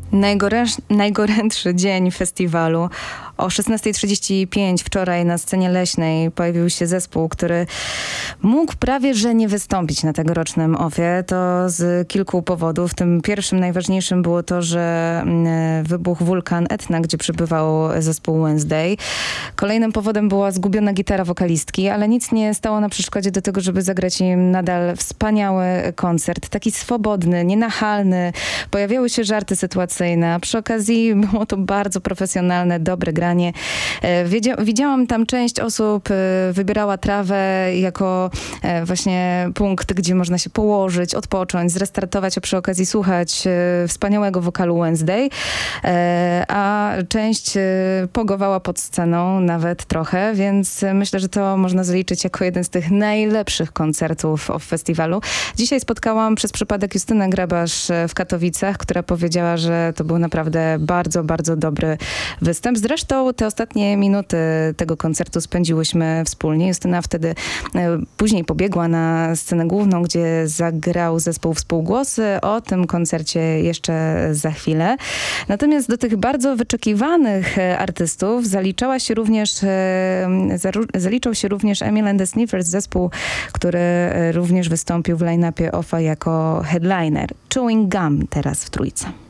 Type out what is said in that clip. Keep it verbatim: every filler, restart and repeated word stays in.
Najgoręcz, najgorętszy dzień festiwalu. O szesnasta trzydzieści pięć wczoraj na scenie Leśnej pojawił się zespół, który mógł prawie że nie wystąpić na tegorocznym ofie. To z kilku powodów. Tym pierwszym, najważniejszym było to, że wybuchł wulkan Etna, gdzie przybywał zespół Wednesday. Kolejnym powodem była zgubiona gitara wokalistki, ale nic nie stało na przeszkodzie do tego, żeby zagrać im nadal wspaniały koncert. Taki swobodny, nienachalny. Pojawiały się żarty sytuacyjne, a przy okazji było to bardzo profesjonalne, dobre granie. Wiedzia- widziałam tam część osób wybierała trawę jako właśnie punkt, gdzie można się położyć, odpocząć, zrestartować, a przy okazji słuchać wspaniałego wokalu Wednesday, a część pogowała pod sceną nawet trochę, więc myślę, że to można zaliczyć jako jeden z tych najlepszych koncertów w festiwalu. Dzisiaj spotkałam przez przypadek Justynę Grabasz w Katowicach, która powiedziała, że to był naprawdę bardzo, bardzo dobry występ. Zresztą te ostatnie minuty tego koncertu spędziłyśmy wspólnie. Justyna wtedy e, później pobiegła na scenę główną, gdzie zagrał zespół Współgłosy. O tym koncercie jeszcze za chwilę. Natomiast do tych bardzo wyczekiwanych e, artystów zaliczała się również, e, zaru- zaliczał się również Emil and the Sniffers, zespół, który e, również wystąpił w line-upie O F A jako headliner. Chewing Gum teraz w trójce.